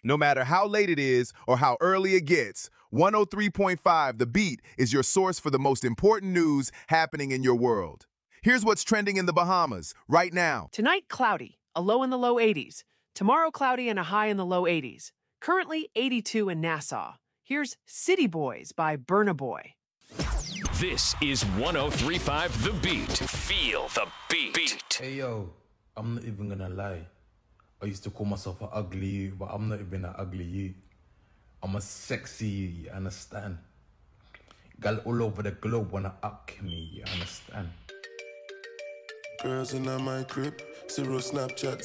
No matter how late it is or how early it gets, 103.5 The Beat is your source for the most important news happening in your world. Here's what's trending in the Bahamas right now. Tonight, cloudy, a low in the low 80s. Tomorrow, cloudy and a high in the low 80s. Currently 82 in Nassau. Here's City Boys by Burna Boy. This is 103.5 The Beat. Feel the beat. Hey yo, I'm not even gonna lie. I used to call myself an ugly you, but I'm not even an ugly you. I'm a sexy you, you understand? Gal all over the globe wanna up me, you understand? Girls in my crib, zero Snapchat.